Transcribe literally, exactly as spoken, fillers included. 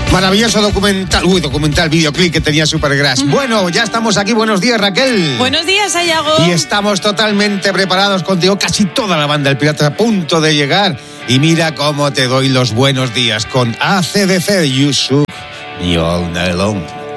Maravilloso documental, uy, documental, videoclip que tenía Supergrass. Uh-huh. Bueno, ya estamos aquí. Buenos días, Raquel. Buenos días, Ayago. Y estamos totalmente preparados contigo. Casi toda la banda del Pirata a punto de llegar. Y mira cómo te doy los buenos días con A C D C. You shook me all night long.